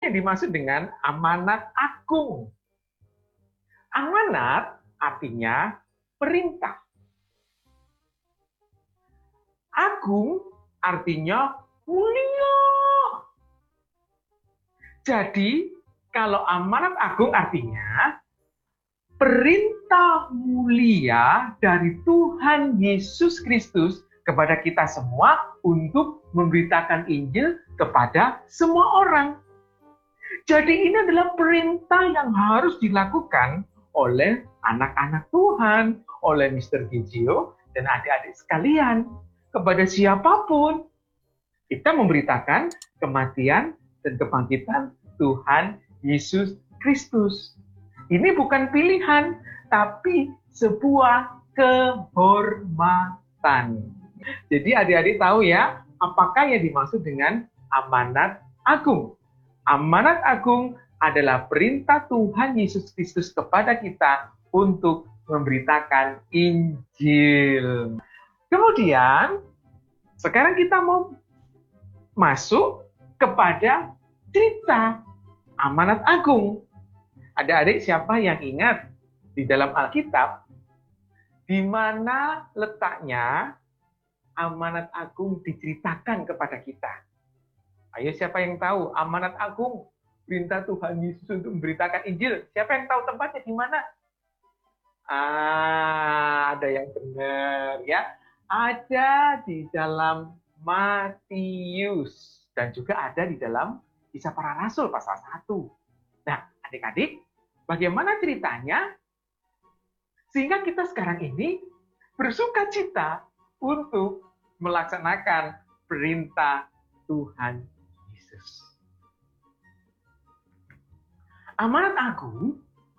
yang dimaksud dengan amanat agung? Amanat artinya perintah. Agung artinya mulia. Jadi, kalau amanat agung artinya perintah mulia dari Tuhan Yesus Kristus kepada kita semua untuk memberitakan Injil kepada semua orang. Jadi ini adalah perintah yang harus dilakukan oleh anak-anak Tuhan, oleh Mr. Gigio dan adik-adik sekalian. Kepada siapapun, kita memberitakan kematian dan kebangkitan Tuhan Yesus Kristus. Ini bukan pilihan, tapi sebuah kehormatan. Jadi adik-adik tahu ya, apakah yang dimaksud dengan amanat agung? Amanat agung adalah perintah Tuhan Yesus Kristus kepada kita untuk memberitakan Injil. Kemudian, sekarang kita mau masuk kepada cerita amanat agung. Adik-adik, siapa yang ingat di dalam Alkitab, di mana letaknya amanat agung diceritakan kepada kita? Ayo, siapa yang tahu amanat agung, perintah Tuhan Yesus untuk memberitakan Injil? Siapa yang tahu tempatnya di mana? Ada yang benar ya. Ada di dalam Matius dan juga ada di dalam Kisah Para Rasul pasal 1. Nah, adik-adik, bagaimana ceritanya sehingga kita sekarang ini bersukacita untuk melaksanakan perintah Tuhan Yesus. Amanat agung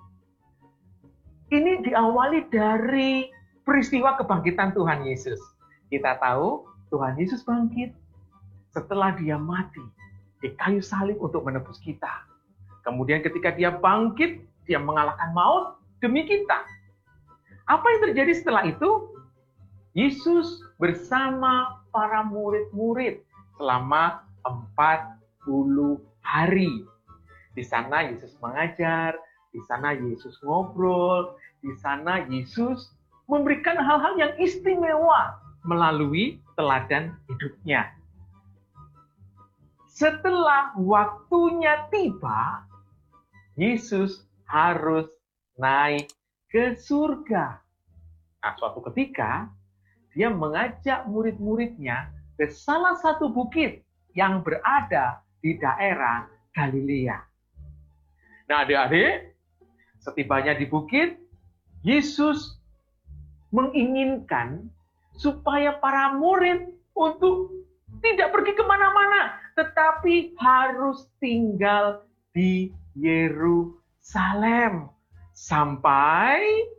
ini diawali dari peristiwa kebangkitan Tuhan Yesus. Kita tahu Tuhan Yesus bangkit setelah dia mati di kayu salib untuk menebus kita. Kemudian ketika dia bangkit, dia mengalahkan maut demi kita. Apa yang terjadi setelah itu? Yesus bersama para murid-murid selama 40 hari. Di sana Yesus mengajar, di sana Yesus ngobrol, di sana Yesus memberikan hal-hal yang istimewa melalui teladan hidupnya. Setelah waktunya tiba, Yesus harus naik ke surga. Nah, suatu ketika, dia mengajak murid-muridnya ke salah satu bukit yang berada di daerah Galilea. Nah, adik-adik, setibanya di bukit, Yesus menginginkan supaya para murid untuk tidak pergi kemana-mana, tetapi harus tinggal di Yerusalem sampai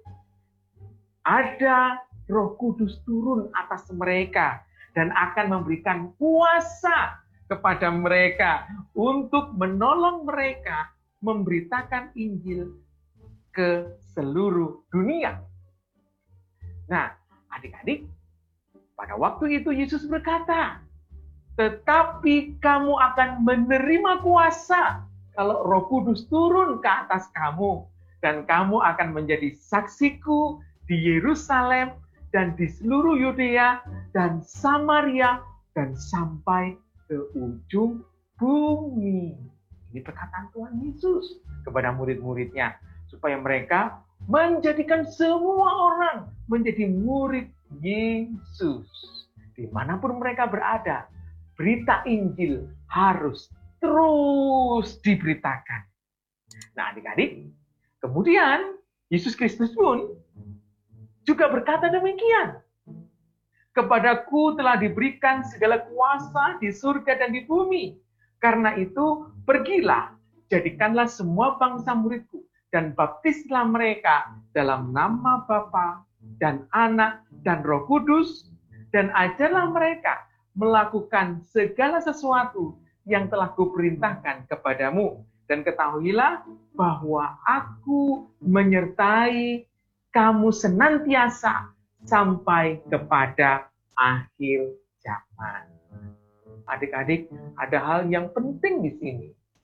ada Roh Kudus turun atas mereka dan akan memberikan kuasa kepada mereka untuk menolong mereka memberitakan Injil ke seluruh dunia. Nah, adik-adik, pada waktu itu Yesus berkata, tetapi kamu akan menerima kuasa kalau Roh Kudus turun ke atas kamu, dan kamu akan menjadi saksiku di Yerusalem dan di seluruh Yudea dan Samaria dan sampai ke ujung bumi. Ini perkataan Tuhan Yesus kepada murid-muridnya, supaya mereka menjadikan semua orang menjadi murid Yesus. Dimanapun mereka berada, berita Injil harus terus diberitakan. Nah, adik-adik, kemudian Yesus Kristus pun juga berkata demikian. Kepadaku telah diberikan segala kuasa di surga dan di bumi. Karena itu, pergilah, jadikanlah semua bangsa muridku, dan baptislah mereka dalam nama Bapa dan Anak dan Roh Kudus, dan ajarlah mereka melakukan segala sesuatu yang telah kuperintahkan kepadamu. Dan ketahuilah bahwa aku menyertai kamu senantiasa sampai kepada akhir zaman. Adik-adik, ada hal yang penting di sini.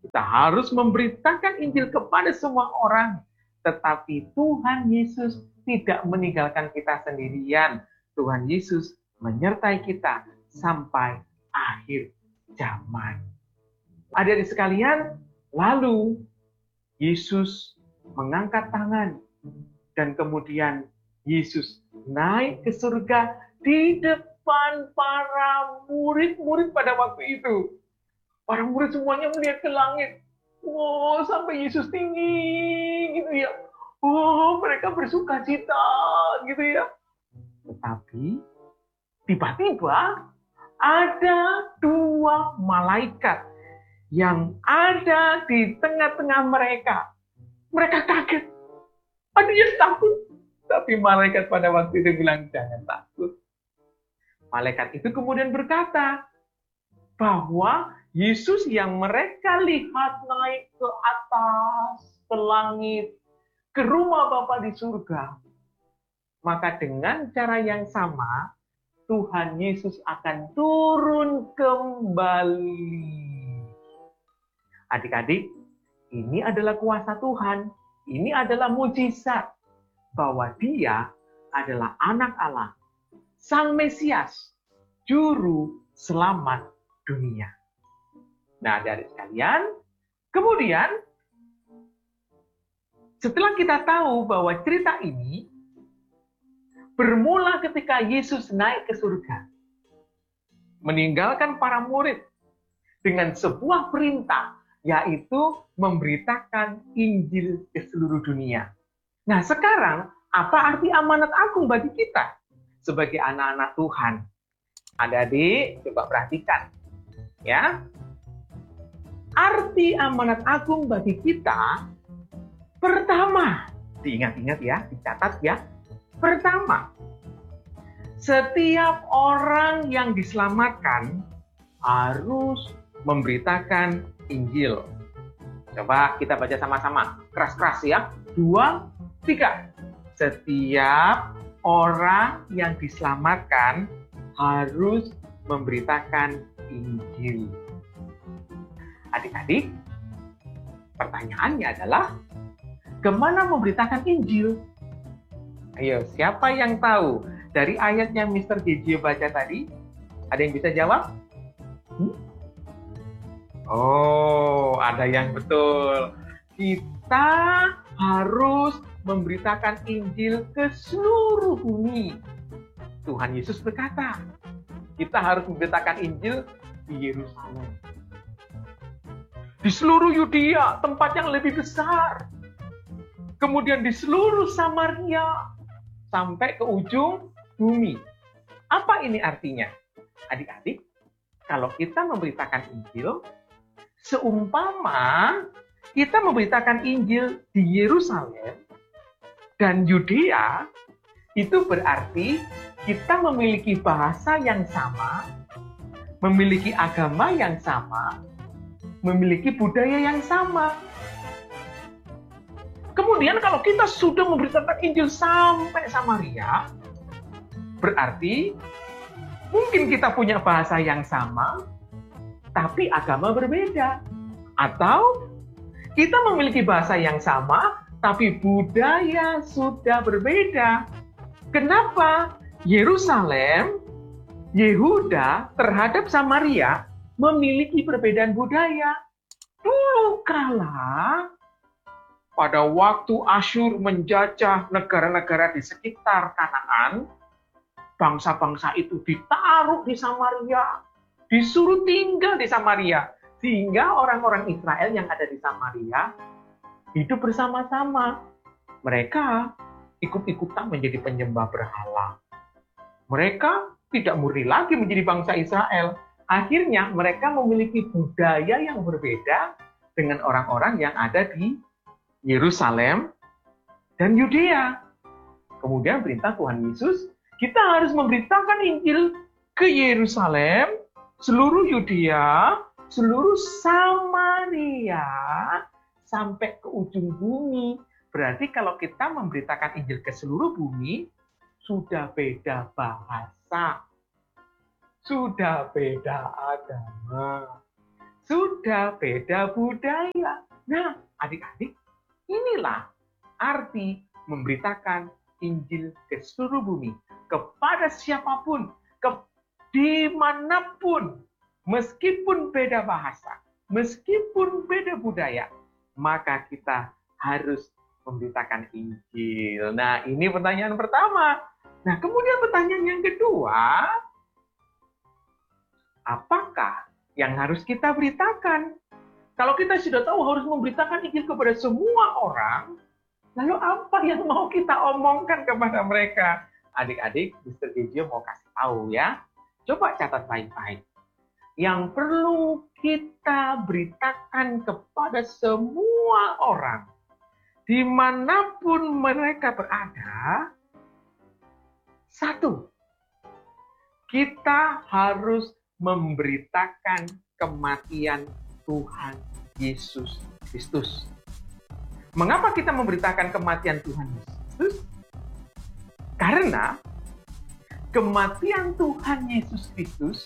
Kita harus memberitakan Injil kepada semua orang. Tetapi Tuhan Yesus tidak meninggalkan kita sendirian. Tuhan Yesus menyertai kita sampai akhir zaman. Adik-adik sekalian, lalu Yesus mengangkat tangan dan kemudian Yesus naik ke surga di depan para murid-murid pada waktu itu. Para murid semuanya melihat ke langit. Wow, sampai Yesus tinggi gitu ya. Oh, mereka bersuka cita gitu ya. Tetapi tiba-tiba ada dua malaikat yang ada di tengah-tengah mereka. Mereka kaget. Ada yang takut. Tapi malaikat pada waktu itu bilang, jangan takut. Malaikat itu kemudian berkata bahwa Yesus yang mereka lihat naik ke atas, ke langit, ke rumah Bapa di surga. Maka dengan cara yang sama, Tuhan Yesus akan turun kembali. Adik-adik, ini adalah kuasa Tuhan. Ini adalah mujizat bahwa Dia adalah anak Allah, Sang Mesias, Juru Selamat dunia. Nah, adik-adik sekalian, kemudian setelah kita tahu bahwa cerita ini bermula ketika Yesus naik ke surga, meninggalkan para murid dengan sebuah perintah, yaitu memberitakan Injil ke seluruh dunia. Nah, sekarang apa arti amanat agung bagi kita sebagai anak-anak Tuhan? Adik-adik, coba perhatikan. Ya, arti amanat agung bagi kita, pertama, diingat-ingat ya, dicatat ya. Pertama, setiap orang yang diselamatkan harus memberitakan Injil. Coba kita baca sama-sama, keras-keras ya. 2, 3. Setiap orang yang diselamatkan harus memberitakan Injil. Adik-adik, pertanyaannya adalah, kemana memberitakan Injil? Ayo, siapa yang tahu dari ayat yang Mr. JJ baca tadi? Ada yang bisa jawab? Oh, ada yang betul. Kita harus memberitakan Injil ke seluruh bumi. Tuhan Yesus berkata, kita harus memberitakan Injil di Yerusalem. Di seluruh Yudea, tempat yang lebih besar. Kemudian di seluruh Samaria, sampai ke ujung bumi. Apa ini artinya? Adik-adik, kalau kita memberitakan Injil, seumpama kita memberitakan Injil di Yerusalem dan Yudea, itu berarti kita memiliki bahasa yang sama, memiliki agama yang sama, memiliki budaya yang sama. Kemudian kalau kita sudah memberitakan Injil sampai Samaria, berarti mungkin kita punya bahasa yang sama, tapi agama berbeda. Atau kita memiliki bahasa yang sama, tapi budaya sudah berbeda. Kenapa? Yerusalem, Yehuda terhadap Samaria memiliki perbedaan budaya. Dulu kala, pada waktu Asyur menjajah negara-negara di sekitar Kanaan, bangsa-bangsa itu ditaruh di Samaria, disuruh tinggal di Samaria, sehingga orang-orang Israel yang ada di Samaria hidup bersama-sama. Mereka ikut-ikutan menjadi penyembah berhala. Mereka tidak murni lagi menjadi bangsa Israel. Akhirnya mereka memiliki budaya yang berbeda dengan orang-orang yang ada di Yerusalem dan Yudea. Kemudian perintah Tuhan Yesus, kita harus memberitakan Injil ke Yerusalem, seluruh Yudea, seluruh Samaria, sampai ke ujung bumi. Berarti kalau kita memberitakan Injil ke seluruh bumi, sudah beda bahasa, sudah beda agama, sudah beda budaya. Nah, adik-adik, inilah arti memberitakan Injil ke seluruh bumi, kepada siapapun, dimanapun, meskipun beda bahasa, meskipun beda budaya, maka kita harus memberitakan Injil. Nah, ini pertanyaan pertama. Nah, kemudian pertanyaan yang kedua, apakah yang harus kita beritakan? Kalau kita sudah tahu harus memberitakan Injil kepada semua orang, lalu apa yang mau kita omongkan kepada mereka? Adik-adik, Mr. Gejio mau kasih tahu ya. Coba catat baik-baik. Yang perlu kita beritakan kepada semua orang, dimanapun mereka berada, satu, kita harus memberitakan kematian Tuhan Yesus Kristus. Mengapa kita memberitakan kematian Tuhan Yesus Kristus? Karena kematian Tuhan Yesus Kristus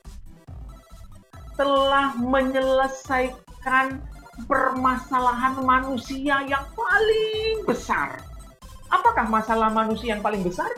telah menyelesaikan permasalahan manusia yang paling besar. Apakah masalah manusia yang paling besar?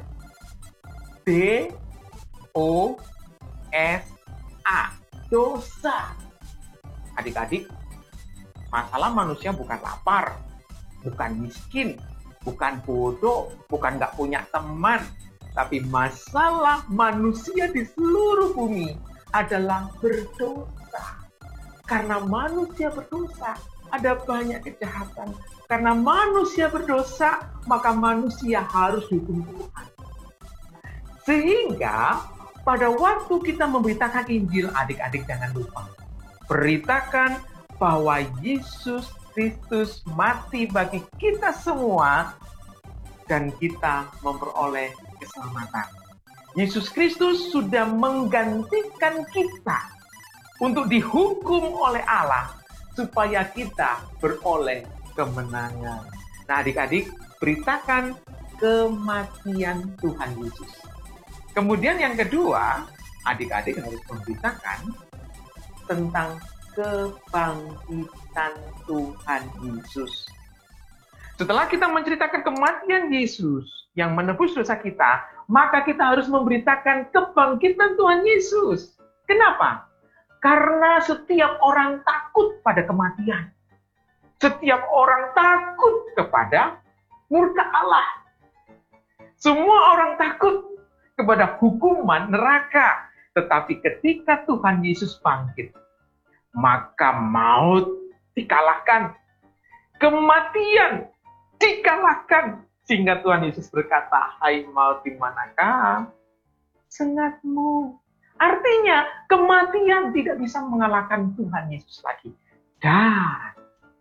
D-O-S-A, dosa. Adik-adik, masalah manusia bukan lapar, bukan miskin, bukan bodoh, bukan nggak punya teman, tapi masalah manusia di seluruh bumi adalah berdosa. Karena manusia berdosa, ada banyak kejahatan. Karena manusia berdosa, maka manusia harus dihukum Tuhan. Sehingga pada waktu kita memberitakan Injil, adik-adik jangan lupa, beritakan bahwa Yesus Kristus mati bagi kita semua dan kita memperoleh keselamatan. Yesus Kristus sudah menggantikan kita untuk dihukum oleh Allah supaya kita beroleh kemenangan. Nah, adik-adik, beritakan kematian Tuhan Yesus. Kemudian yang kedua, adik-adik harus memberitakan tentang kebangkitan Tuhan Yesus. Setelah kita menceritakan kematian Yesus yang menebus dosa kita, maka kita harus memberitakan kebangkitan Tuhan Yesus. Kenapa? Karena setiap orang takut pada kematian. Setiap orang takut kepada murka Allah. Semua orang takut kepada hukuman neraka. Tetapi ketika Tuhan Yesus bangkit, maka maut dikalahkan. Kematian dikalahkan. Sehingga Tuhan Yesus berkata, "Hai maut, di manakah sengatmu?" Artinya, kematian tidak bisa mengalahkan Tuhan Yesus lagi. Dan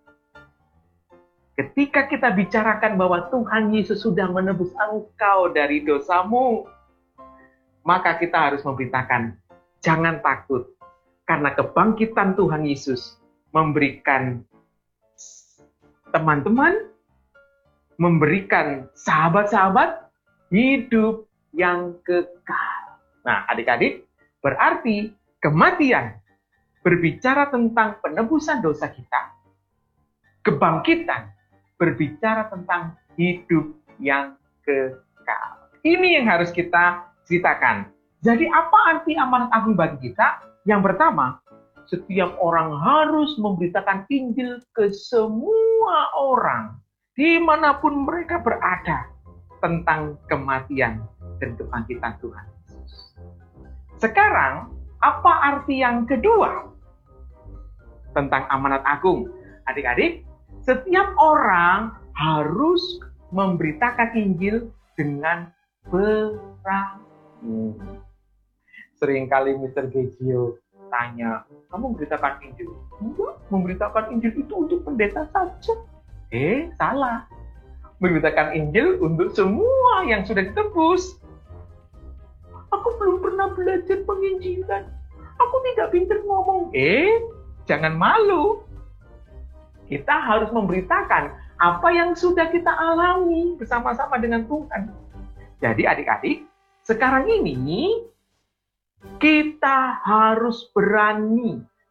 ketika kita bicarakan bahwa Tuhan Yesus sudah menebus engkau dari dosamu, maka kita harus memberitakan, jangan takut. Karena kebangkitan Tuhan Yesus memberikan teman-teman, memberikan sahabat-sahabat hidup yang kekal. Nah, adik-adik, berarti kematian berbicara tentang penebusan dosa kita. Kebangkitan berbicara tentang hidup yang kekal. Ini yang harus kita ceritakan. Jadi apa arti amanat agung bagi kita? Yang pertama, setiap orang harus memberitakan Injil ke semua orang, dimanapun mereka berada, tentang kematian dan kebangkitan Tuhan Yesus. Sekarang, apa arti yang kedua tentang amanat agung? Adik-adik, setiap orang harus memberitakan Injil dengan berani. Seringkali Mr. Gejio tanya, kamu memberitakan Injil? Enggak, memberitakan Injil itu untuk pendeta saja. Salah. Memberitakan Injil untuk semua yang sudah ditebus. Aku belum pernah belajar penginjilan. Aku tidak pintar ngomong. Jangan malu. Kita harus memberitakan apa yang sudah kita alami bersama-sama dengan Tuhan. Jadi adik-adik, sekarang ini kita harus berani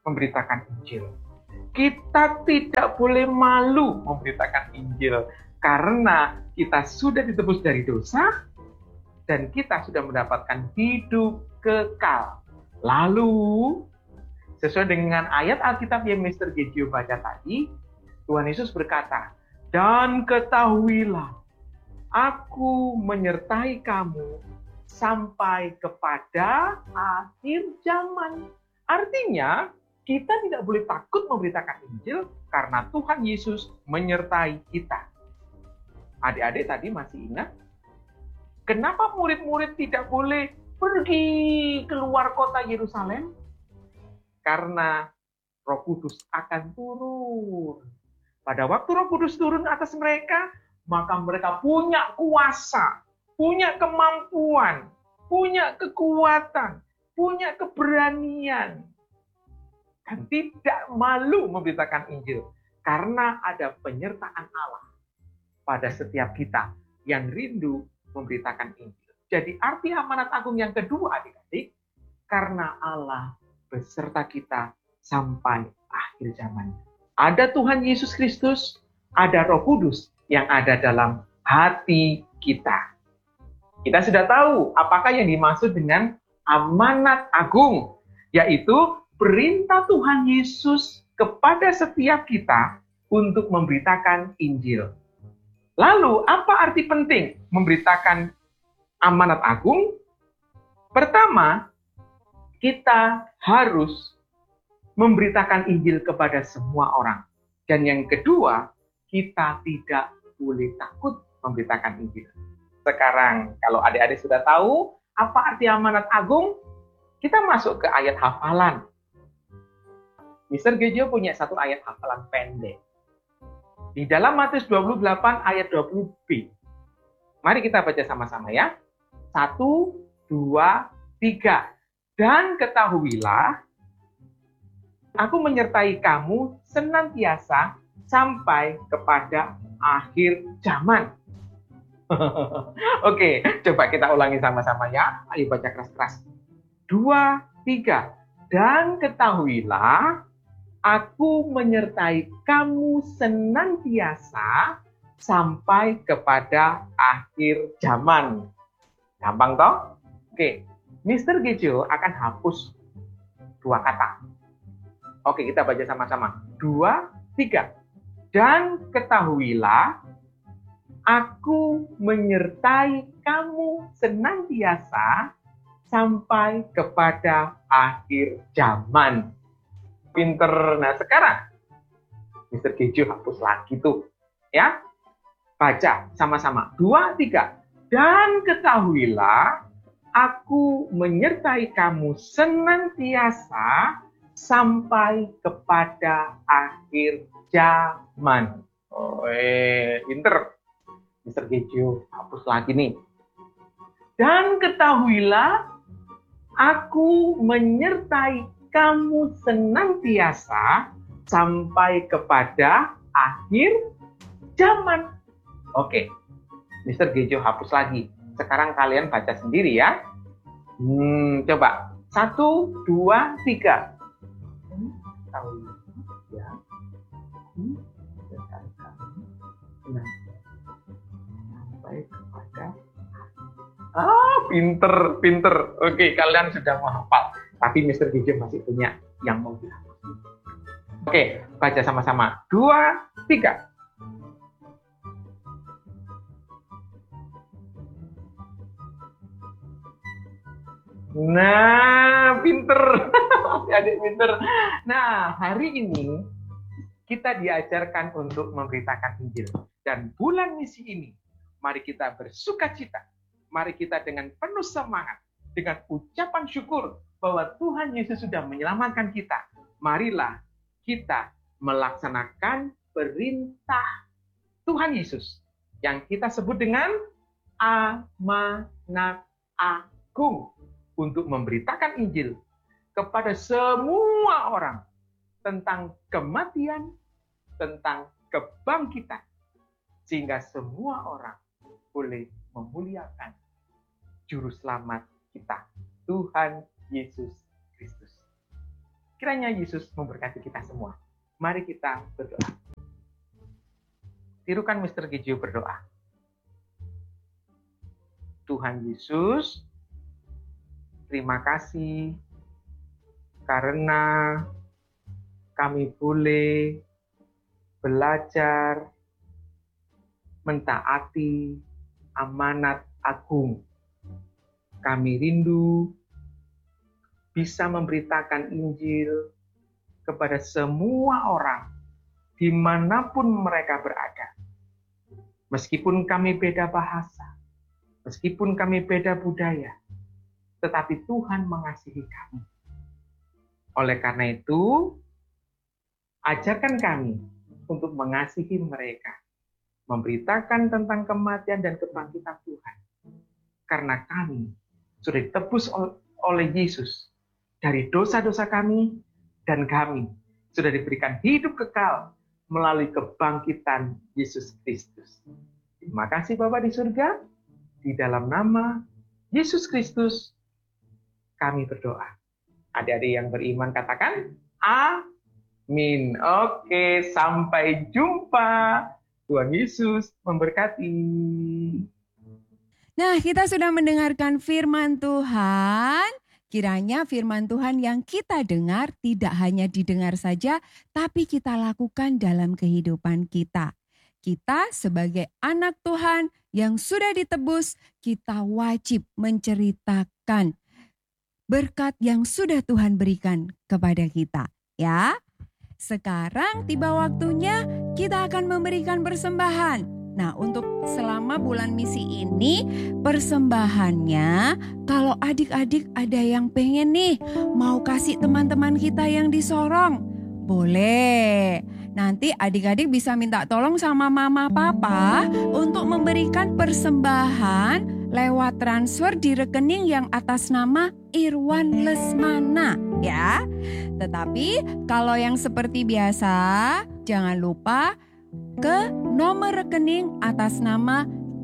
memberitakan Injil. Kita tidak boleh malu memberitakan Injil karena kita sudah ditebus dari dosa dan kita sudah mendapatkan hidup kekal. Lalu, sesuai dengan ayat Alkitab yang Mr. Gejio baca tadi, Tuhan Yesus berkata, "Dan ketahuilah, aku menyertai kamu sampai kepada akhir zaman." Artinya, kita tidak boleh takut memberitakan Injil karena Tuhan Yesus menyertai kita. Adik-adik tadi masih ingat? Kenapa murid-murid tidak boleh pergi keluar kota Yerusalem? Karena Roh Kudus akan turun. Pada waktu Roh Kudus turun atas mereka, maka mereka punya kuasa, punya kemampuan, punya kekuatan, punya keberanian, dan tidak malu memberitakan Injil karena ada penyertaan Allah pada setiap kita yang rindu memberitakan Injil. Jadi arti amanat agung yang kedua, adik-adik, karena Allah beserta kita sampai akhir zaman. Ada Tuhan Yesus Kristus, ada Roh Kudus yang ada dalam hati kita. Kita sudah tahu apakah yang dimaksud dengan amanat agung, yaitu perintah Tuhan Yesus kepada setiap kita untuk memberitakan Injil. Lalu, apa arti penting memberitakan amanat agung? Pertama, kita harus memberitakan Injil kepada semua orang. Dan yang kedua, kita tidak boleh takut memberitakan Injil. Sekarang, kalau adik-adik sudah tahu apa arti amanat agung, kita masuk ke ayat hafalan. Mr. Gejio punya satu ayat hafalan pendek. Di dalam Matius 28 ayat 20b. Mari kita baca sama-sama ya. 1, 2, 3. Dan ketahuilah, aku menyertai kamu senantiasa sampai kepada akhir zaman. Oke, coba kita ulangi sama-sama ya. Ayo baca keras-keras. 2, 3. Dan ketahuilah, aku menyertai kamu senantiasa sampai kepada akhir zaman. Gampang toh? Oke, Mr. Gejio akan hapus 2 kata. Oke, kita baca sama-sama. 2, 3. Dan ketahuilah, aku menyertai kamu senantiasa sampai kepada akhir zaman. Pinter. Nah, sekarang Mr. Gejio hapus lagi tuh. Ya. Baca sama-sama. 2, 3. Dan ketahuilah, aku menyertai kamu senantiasa sampai kepada akhir zaman. Pinter. Mr. Gejio hapus lagi nih. Dan ketahuilah, aku menyertai kamu senantiasa sampai kepada akhir zaman. Oke, Mr. Gejio hapus lagi. Sekarang kalian baca sendiri ya. Coba. 1, 2, 3. Ya. Sampai kepada pinter. Oke, kalian sudah menghafal. Tapi Mr. Gejio masih punya yang mau dihapus. Oke, baca sama-sama. 2, 3. Nah, pinter. Adik pinter. Nah, hari ini kita diajarkan untuk memberitakan Injil. Dan bulan misi ini, mari kita bersukacita. Mari kita dengan penuh semangat, dengan ucapan syukur bahwa Tuhan Yesus sudah menyelamatkan kita. Marilah kita melaksanakan perintah Tuhan Yesus yang kita sebut dengan amanat agung untuk memberitakan Injil kepada semua orang tentang kematian, tentang kebangkitan, sehingga semua orang boleh memuliakan Juru Selamat kita, Tuhan Yesus Kristus. Kiranya Yesus memberkati kita semua. Mari kita berdoa. Tirukan Mr. Gijio berdoa. Tuhan Yesus, terima kasih karena kami boleh belajar mentaati amanat agung. Kami rindu bisa memberitakan Injil kepada semua orang dimanapun mereka berada. Meskipun kami beda bahasa, meskipun kami beda budaya, tetapi Tuhan mengasihi kami. Oleh karena itu, ajarkan kami untuk mengasihi mereka, memberitakan tentang kematian dan kebangkitan Tuhan. Karena kami sudah ditebus oleh Yesus dari dosa-dosa kami, dan kami sudah diberikan hidup kekal melalui kebangkitan Yesus Kristus. Terima kasih Bapa di surga, di dalam nama Yesus Kristus kami berdoa. Adik-adik yang beriman katakan, amin. Oke, sampai jumpa. Tuhan Yesus memberkati. Nah, kita sudah mendengarkan firman Tuhan. Kiranya firman Tuhan yang kita dengar tidak hanya didengar saja, tapi kita lakukan dalam kehidupan kita. Kita sebagai anak Tuhan yang sudah ditebus, kita wajib menceritakan berkat yang sudah Tuhan berikan kepada kita. Ya, sekarang tiba waktunya kita akan memberikan persembahan. Nah, untuk selama bulan misi ini, persembahannya kalau adik-adik ada yang pengen nih mau kasih teman-teman kita yang di Sorong, boleh. Nanti adik-adik bisa minta tolong sama mama papa untuk memberikan persembahan lewat transfer di rekening yang atas nama Irwan Lesmana, ya. Tetapi kalau yang seperti biasa, jangan lupa ke nomor rekening atas nama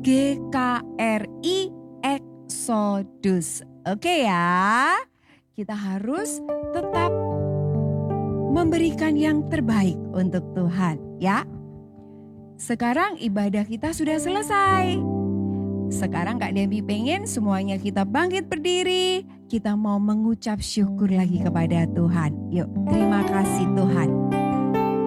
GKRI Exodus. Oke ya, kita harus tetap memberikan yang terbaik untuk Tuhan ya. Sekarang ibadah kita sudah selesai. Sekarang Kak Debbie pengen semuanya kita bangkit berdiri. Kita mau mengucap syukur lagi kepada Tuhan. Yuk, terima kasih Tuhan.